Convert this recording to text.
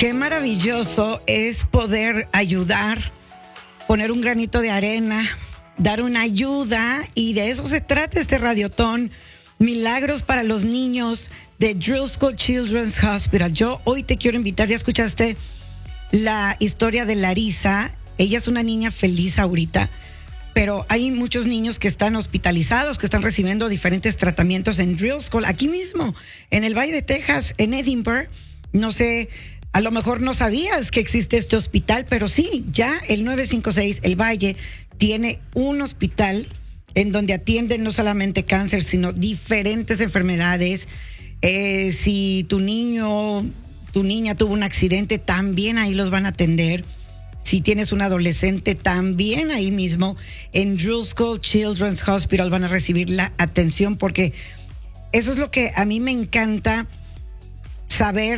qué maravilloso es poder ayudar, poner un granito de arena, dar una ayuda, y de eso se trata este radiotón, Milagros para los Niños de Drill School Children's Hospital. Yo hoy te quiero invitar, ya escuchaste la historia de Larisa, ella es una niña feliz ahorita, pero hay muchos niños que están hospitalizados, que están recibiendo diferentes tratamientos en Drill School, aquí mismo, en el Valle de Texas, en Edinburgh. No sé, a lo mejor no sabías que existe este hospital, pero sí, ya el 956, el Valle, tiene un hospital en donde atienden no solamente cáncer, sino diferentes enfermedades. Si tu niño, tu niña tuvo un accidente, también ahí los van a atender. Si tienes un adolescente, también ahí mismo en Drill School Children's Hospital van a recibir la atención, porque eso es lo que a mí me encanta saber